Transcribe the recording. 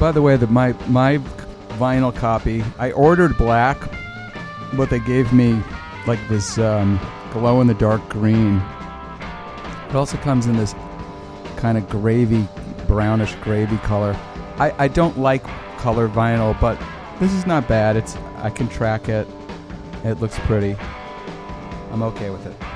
By the way, my vinyl copy, I ordered black, but they gave me like this glow in the dark green. It also comes in this kind of brownish gravy color. I don't like color vinyl, but this is not bad. I can track it. It looks pretty. I'm okay with it.